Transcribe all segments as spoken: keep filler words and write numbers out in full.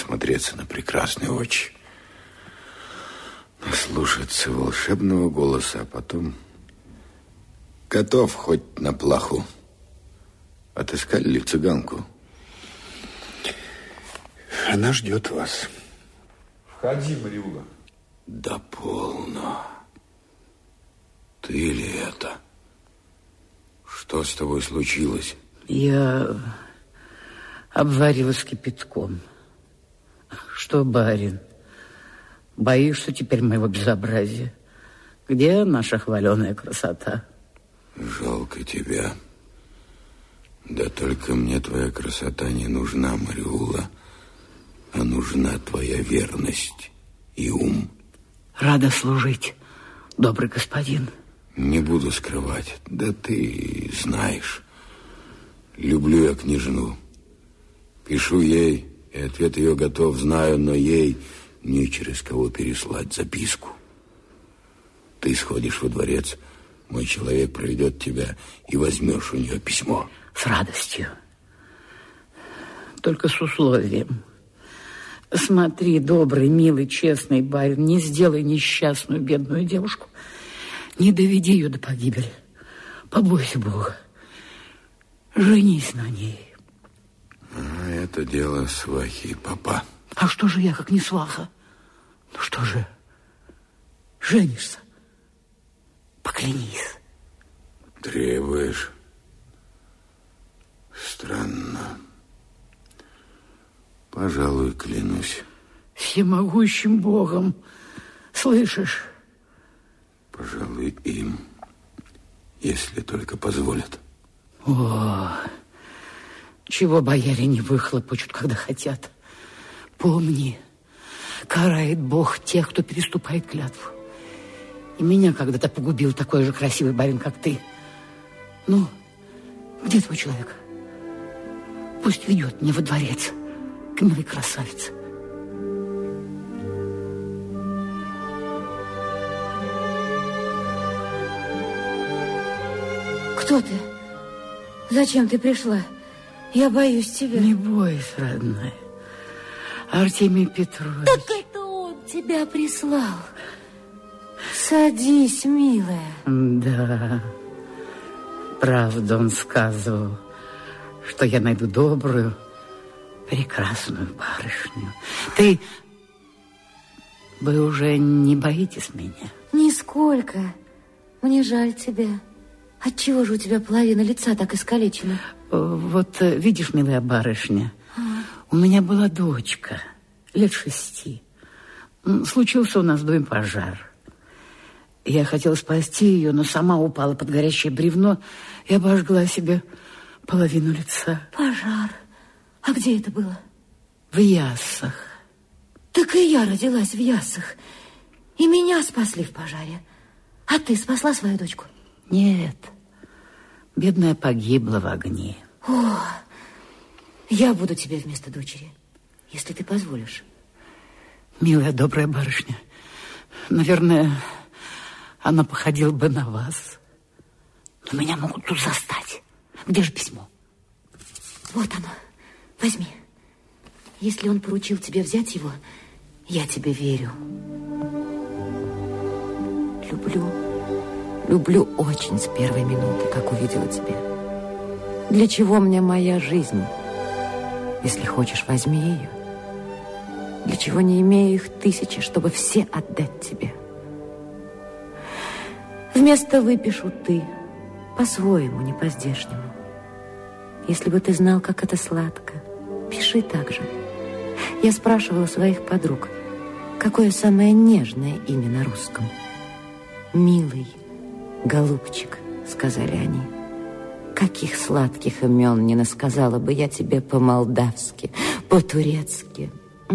насмотреться на прекрасные очи, наслушаться волшебного голоса, а потом готов хоть на плаху. Отыскали ли цыганку? Она ждет вас. Входи, Мариула. Да полно. Ты ли это? Что с тобой случилось? Я обварилась кипятком. Что, барин, боишься теперь моего безобразия? Где наша хваленая красота? Жалко тебя. Да только мне твоя красота не нужна, Мариула, а нужна твоя верность и ум. Рада служить, добрый господин. Не буду скрывать, да ты знаешь. Люблю я княжну. Пишу ей, и ответ ее готов, знаю, но ей не через кого переслать записку. Ты сходишь во дворец, мой человек проведет тебя, и возьмешь у нее письмо. С радостью. Только с условием. Смотри, добрый, милый, честный барин, не сделай несчастную бедную девушку. Не доведи ее до погибели. Побойся Бога. Женись на ней. А это дело свахи и попа. А что же я, как не сваха? Ну что же, женишься? Поклянись. Требуешь? Странно. Пожалуй, клянусь. Всемогущим Богом. Слышишь? Пожалуй, им, если только позволят. О, чего бояре не выхлопочут, когда хотят. Помни, карает Бог тех, кто переступает клятву. И меня когда-то погубил такой же красивый барин, как ты. Ну, где твой человек? Пусть ведет меня во дворец к милой красавице. Кто ты? Зачем ты пришла? Я боюсь тебя. Не бойся, родная. Артемий Петрович. Так это он тебя прислал. Садись, милая. Да, правда, он сказывал, что я найду добрую, прекрасную барышню. Ты... Вы уже не боитесь меня? Нисколько. Мне жаль тебя. Отчего же у тебя половина лица так искалечена? Вот видишь, милая барышня, а? У меня была дочка, лет шести. Случился у нас в доме пожар. Я хотела спасти ее, но сама упала под горящее бревно и обожгла себе половину лица. Пожар? А где это было? В Яссах. Так и я родилась в Яссах. И меня спасли в пожаре. А ты спасла свою дочку? Нет. Бедная погибла в огне. О, я буду тебе вместо дочери, если ты позволишь. Милая, добрая барышня, наверное, она походила бы на вас. Но меня могут тут застать. Где же письмо? Вот оно. Возьми. Если он поручил тебе взять его, я тебе верю. Люблю. Люблю очень с первой минуты, как увидела тебя. Для чего мне моя жизнь? Если хочешь, возьми ее. Для чего не имею их тысячи, чтобы все отдать тебе? Вместо выпишу ты, по-своему, не по-здешнему. Если бы ты знал, как это сладко, пиши так же. Я спрашивала своих подруг, какое самое нежное имя на русском. Милый, голубчик, сказали они. Каких сладких имен не насказала бы я тебе по-молдавски, по-турецки.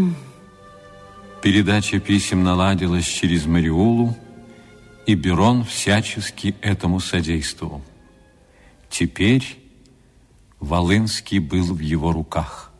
Передача писем наладилась через Мариулу, и Берон всячески этому содействовал. Теперь Волынский был в его руках.